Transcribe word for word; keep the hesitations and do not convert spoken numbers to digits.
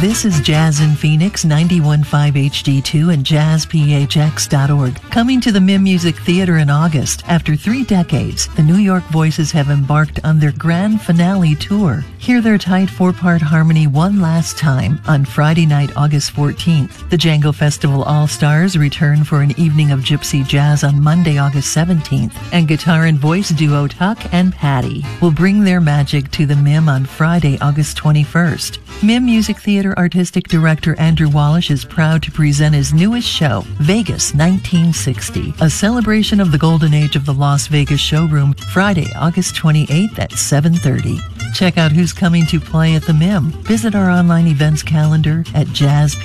This is Jazz in Phoenix, ninety-one point five H D two and jazz p h x dot org. Coming to the M I M Music Theater in August. After three decades, the New York Voices have embarked on their grand finale tour. Hear their tight four-part harmony one last time on Friday night, August fourteenth. The Django Festival All-Stars return for an evening of gypsy jazz on Monday, August seventeenth. And guitar and voice duo Tuck and Patty will bring their magic to the M I M on Friday, August twenty-first. M I M Music Theater Artistic Director Andrew Wallish is proud to present his newest show, Vegas nineteen sixty, a celebration of the golden age of the Las Vegas showroom, Friday, August twenty-eighth at seven thirty. Check out who's coming to play at the M I M. Visit our online events calendar at jazz